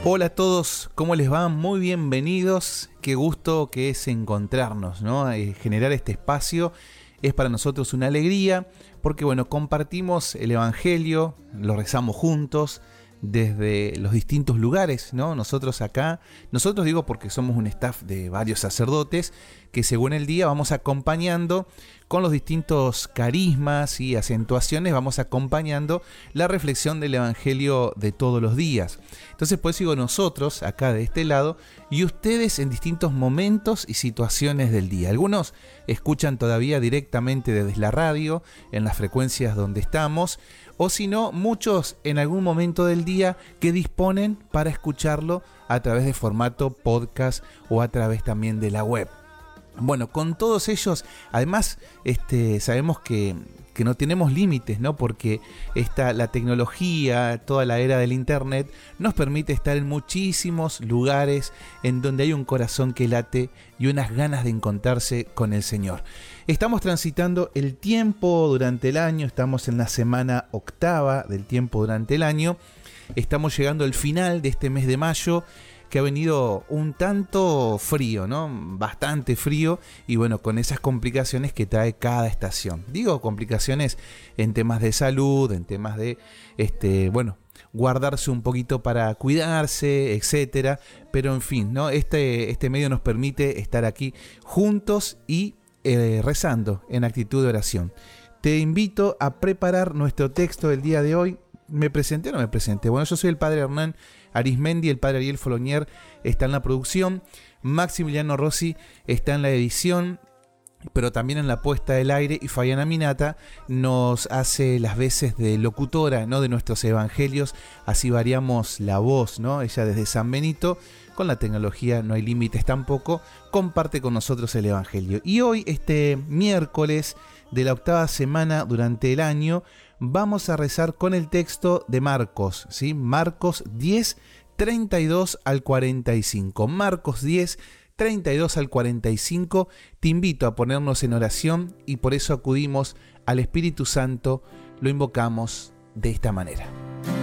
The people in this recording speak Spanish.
Hola a todos, ¿cómo les va? Muy bienvenidos. Qué gusto que es encontrarnos, ¿no? Generar este espacio es para nosotros una alegría porque, bueno, compartimos el Evangelio, lo rezamos juntos desde los distintos lugares, ¿no? Nosotros digo porque somos un staff de varios sacerdotes que según el día vamos acompañando con los distintos carismas y acentuaciones, vamos acompañando la reflexión del Evangelio de todos los días. Entonces, pues digo nosotros acá de este lado y ustedes en distintos momentos y situaciones del día. Algunos escuchan todavía directamente desde la radio, en las frecuencias donde estamos, o si no, muchos en algún momento del día que disponen para escucharlo a través de formato podcast o a través también de la web. Bueno, con todos ellos, además, sabemos que no tenemos límites, ¿no? Porque la tecnología, toda la era del internet, nos permite estar en muchísimos lugares en donde hay un corazón que late y unas ganas de encontrarse con el Señor. Estamos transitando el tiempo durante el año, estamos en la semana octava del tiempo durante el año, estamos llegando al final de este mes de mayo, que ha venido un tanto frío, ¿no? Bastante frío y bueno, con esas complicaciones que trae cada estación. Digo complicaciones en temas de salud, en temas de, guardarse un poquito para cuidarse, etcétera. Pero en fin, ¿no? Este medio nos permite estar aquí juntos y rezando en actitud de oración. Te invito a preparar nuestro texto del día de hoy. ¿Me presenté o no me presenté? Bueno, yo soy el padre Hernán Arismendi, el padre Ariel Folonier está en la producción, Maximiliano Rossi está en la edición, pero también en la puesta del aire, y Fabiana Minata nos hace las veces de locutora, ¿no? De nuestros evangelios, así variamos la voz, ¿no? Ella desde San Benito, con la tecnología no hay límites tampoco, comparte con nosotros el evangelio. Y hoy, este miércoles de la octava semana durante el año, vamos a rezar con el texto de Marcos, ¿sí? Marcos 10, 32 al 45. Marcos 10, 32 al 45. Te invito a ponernos en oración y por eso acudimos al Espíritu Santo, lo invocamos de esta manera.